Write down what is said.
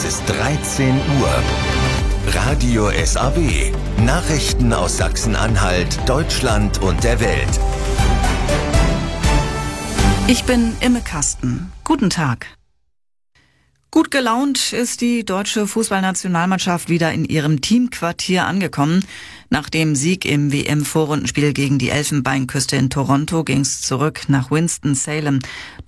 ist 13 Uhr. Radio SAW. Nachrichten aus Sachsen-Anhalt, Deutschland und der Welt. Ich bin Imme Kasten. Guten Tag. Gut gelaunt ist die deutsche Fußballnationalmannschaft wieder in ihrem Teamquartier angekommen. Nach dem Sieg im WM-Vorrundenspiel gegen die Elfenbeinküste in Toronto ging es zurück nach Winston-Salem.